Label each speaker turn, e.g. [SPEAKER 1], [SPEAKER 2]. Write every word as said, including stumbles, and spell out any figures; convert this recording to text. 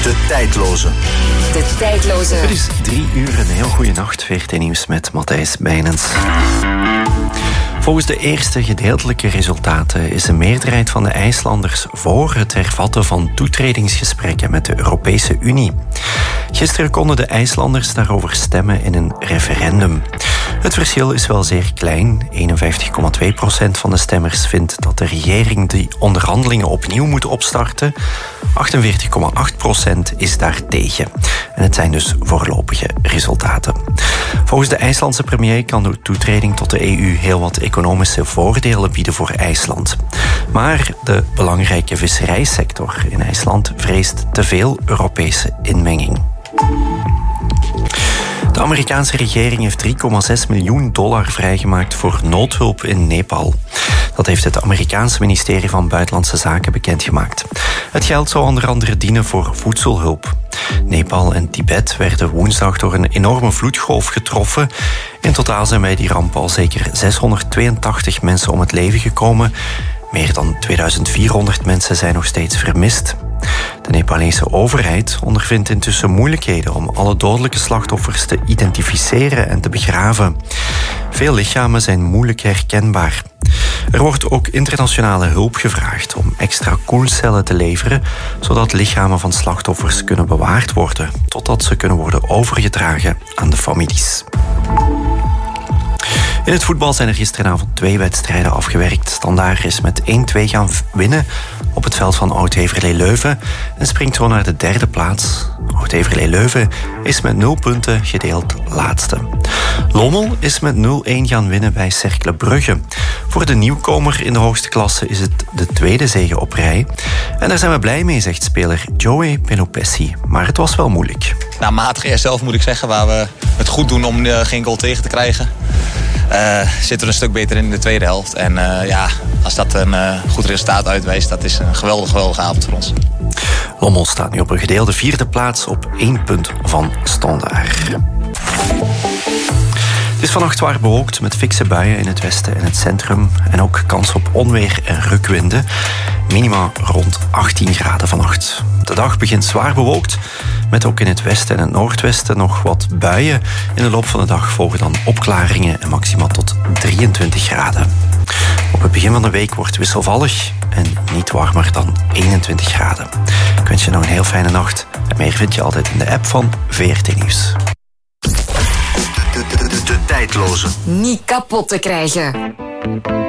[SPEAKER 1] De tijdloze.
[SPEAKER 2] De tijdloze.
[SPEAKER 3] Het is drie uur, een heel goede nacht. V R T Nieuws met Matthijs Bijnens. Volgens de eerste gedeeltelijke resultaten is de meerderheid van de IJslanders voor het hervatten van toetredingsgesprekken met de Europese Unie. Gisteren konden de IJslanders daarover stemmen in een referendum. Het verschil is wel zeer klein. eenenvijftig komma twee procent van de stemmers vindt dat de regering die onderhandelingen opnieuw moet opstarten. achtenveertig komma acht procent is daartegen. En het zijn dus voorlopige resultaten. Volgens de IJslandse premier kan de toetreding tot de E U heel wat economische voordelen bieden voor IJsland. Maar de belangrijke visserijsector in IJsland vreest te veel Europese inmenging. De Amerikaanse regering heeft drie komma zes miljoen dollar vrijgemaakt voor noodhulp in Nepal. Dat heeft het Amerikaanse ministerie van Buitenlandse Zaken bekendgemaakt. Het geld zou onder andere dienen voor voedselhulp. Nepal en Tibet werden woensdag door een enorme vloedgolf getroffen. In totaal zijn bij die ramp al zeker zeshonderdtweeëntachtig mensen om het leven gekomen. Meer dan tweeduizend vierhonderd mensen zijn nog steeds vermist. De Nepalese overheid ondervindt intussen moeilijkheden om alle dodelijke slachtoffers te identificeren en te begraven. Veel lichamen zijn moeilijk herkenbaar. Er wordt ook internationale hulp gevraagd om extra koelcellen te leveren, zodat lichamen van slachtoffers kunnen bewaard worden, totdat ze kunnen worden overgedragen aan de families. In het voetbal zijn er gisteravond twee wedstrijden afgewerkt. Standaard is met één-twee gaan winnen op het veld van Oud-Heverlee Leuven en springt zo naar de derde plaats. Oud-Heverlee Leuven is met nul punten gedeeld laatste. Lommel is met nul-een gaan winnen bij Cercle Brugge. Voor de nieuwkomer in de hoogste klasse is het de tweede zege op rij. En daar zijn we blij mee, zegt speler Joey Pelopessi. Maar het was wel moeilijk.
[SPEAKER 4] Nou, matig eerst zelf moet ik zeggen, waar we het goed doen om uh, geen goal tegen te krijgen. Uh, zitten we een stuk beter in de tweede helft. En uh, ja, als dat een uh, goed resultaat uitwijst, dat is een geweldige, geweldige avond voor ons.
[SPEAKER 3] Lommel staat nu op een gedeelde vierde plaats op één punt van Standaard. Het is vannacht zwaar bewolkt met fikse buien in het westen en het centrum. En ook kans op onweer en rukwinden. Minima rond achttien graden vannacht. De dag begint zwaar bewolkt, met ook in het westen en het noordwesten nog wat buien. In de loop van de dag volgen dan opklaringen en maximaal tot drieëntwintig graden. Op het begin van de week wordt wisselvallig en niet warmer dan eenentwintig graden. Ik wens je nog een heel fijne nacht. En meer vind je altijd in de app van V R T Nieuws.
[SPEAKER 1] De, de, de, de tijdloze.
[SPEAKER 2] Niet kapot te krijgen.